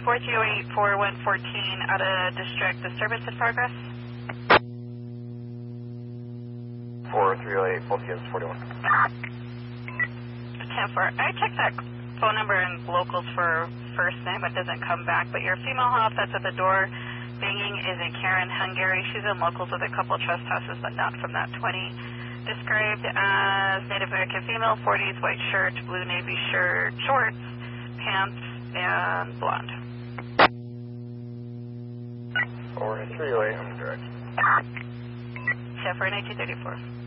4308 4114 out of district disturbance in progress. 4308, both units 41. 10-4. I checked that phone number and locals for first name, it doesn't come back, but your female hop that's at the door banging is in Karen, Hungary. She's in locals with a couple trespasses, but not from that 20. Described as Native American female, 40s, white shirt, blue navy shirt, shorts, pants, and blonde. 4308, I'm direct. Chef for 1934.